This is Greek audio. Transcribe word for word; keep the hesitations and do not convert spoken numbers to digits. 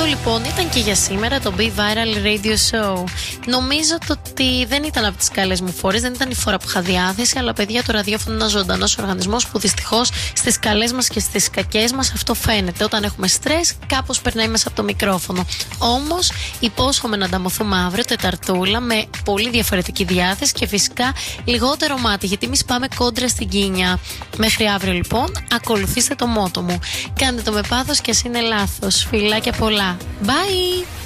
Αυτό λοιπόν ήταν και για σήμερα το Be Viral Radio Show. Νομίζω ότι δεν ήταν από τις καλές μου φορές, δεν ήταν η φορά που είχα διάθεση, αλλά παιδιά, το ραδιόφωνο είναι ένας ζωντανός οργανισμός που δυστυχώς στις καλές μας και στις κακές μας αυτό φαίνεται. Όταν έχουμε στρες, κάπως περνάει μέσα από το μικρόφωνο. Όμως, υπόσχομαι να ανταμωθούμε αύριο Τεταρτούλα με πολύ διαφορετική διάθεση και φυσικά λιγότερο μάτι, γιατί εμείς πάμε κόντρα στην κίνια. Μέχρι αύριο λοιπόν, ακολουθήστε το μότο μου. Κάντε το με πάθος και ας είναι λάθος. Φιλάκια πολλά. Bye!